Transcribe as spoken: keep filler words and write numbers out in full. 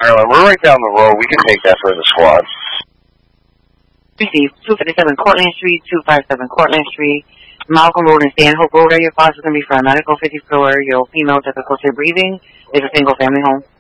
Maryland, we're right down the road. We can take that for the squad. Receive two fifty-seven Cortlandt Street, two fifty-seven Cortlandt Street, Malcolm Road and Stanhope Road. Are your classes going to be for a medical fifty floor? Your female difficulty breathing is a single family home.